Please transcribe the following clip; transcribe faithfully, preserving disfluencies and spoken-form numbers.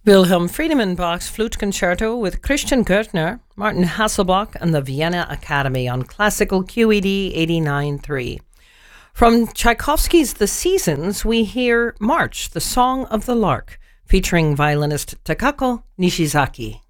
Wilhelm Friedemann Bach's Flute Concerto with Christian Goertner, Martin Hasselbach, and the Vienna Academy on Classical Q E D eighty-nine point three. From Tchaikovsky's The Seasons, we hear March, the Song of the Lark, featuring violinist Takako Nishizaki.